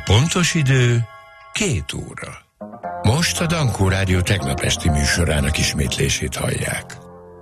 Pontos idő 2 óra. Most a Dankó Rádió tegnap esti műsorának ismétlését hallják.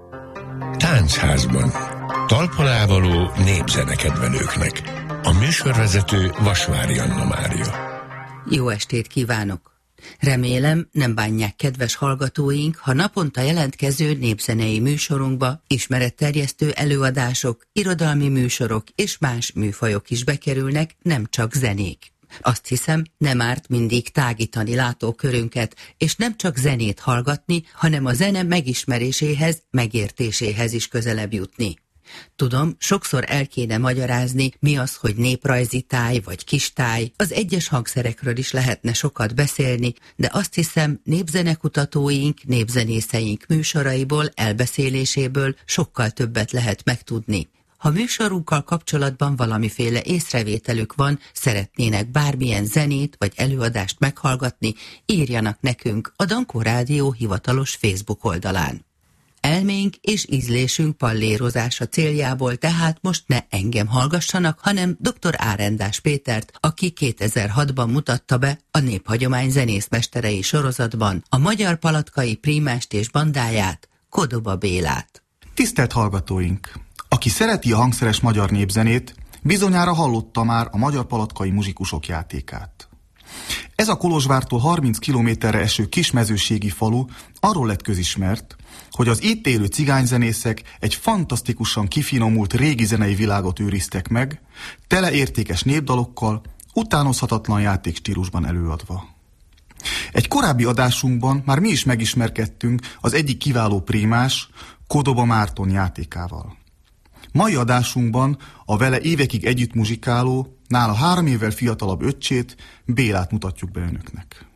Táncházban. Talpalávaló népzenekedvelőknek. A műsorvezető Vasvári Anna Mária. Jó estét kívánok! Remélem, nem bánják kedves hallgatóink, ha naponta jelentkező népzenei műsorunkba ismeretterjesztő előadások, irodalmi műsorok és más műfajok is bekerülnek, nem csak zenék. Azt hiszem, nem árt mindig tágítani látókörünket, és nem csak zenét hallgatni, hanem a zene megismeréséhez, megértéséhez is közelebb jutni. Tudom, sokszor el kéne magyarázni, mi az, hogy néprajzi táj vagy kistáj, az egyes hangszerekről is lehetne sokat beszélni, de azt hiszem, népzenekutatóink, népzenészeink műsoraiból, elbeszéléséből sokkal többet lehet megtudni. Ha műsorunkkal kapcsolatban valamiféle észrevételük van, szeretnének bármilyen zenét vagy előadást meghallgatni, írjanak nekünk a Dankó Rádió hivatalos Facebook oldalán. Elménk és ízlésünk pallérozása céljából tehát most ne engem hallgassanak, hanem dr. Árendás Pétert, aki 2006-ban mutatta be a Néphagyomány zenészmesterei sorozatban a magyar palatkai prímást és bandáját, Kodoba Bélát. Tisztelt hallgatóink! Aki szereti a hangszeres magyar népzenét, bizonyára hallotta már a magyar palatkai muzsikusok játékát. Ez a Kolozsvártól 30 kilométerre eső kismezőségi falu arról lett közismert, hogy az itt élő cigányzenészek egy fantasztikusan kifinomult régi zenei világot őriztek meg, tele értékes népdalokkal, utánozhatatlan játékstílusban előadva. Egy korábbi adásunkban már mi is megismerkedtünk az egyik kiváló prímás, Kodoba Márton játékával. Mai adásunkban a vele évekig együtt muzsikáló, nála 3 évvel fiatalabb öccsét, Bélát mutatjuk be önöknek.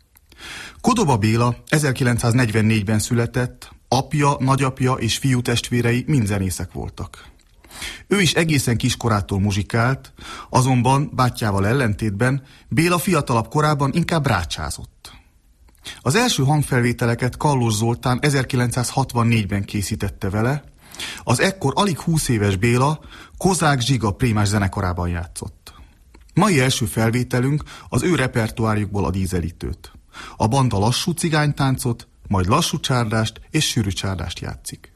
Kodoba Béla 1944-ben született, apja, nagyapja és fiútestvérei mind zenészek voltak. Ő is egészen kiskorától muzsikált, azonban bátyjával ellentétben Béla fiatalabb korában inkább rácsázott. Az első hangfelvételeket Kallos Zoltán 1964-ben készítette vele, az ekkor alig 20 éves Béla Kozák Zsiga prímás zenekarában játszott. Mai első felvételünk az ő repertoárjukból a Dízelítőt. A banda lassú cigánytáncot, majd lassú csárdást és sűrű csárdást játszik.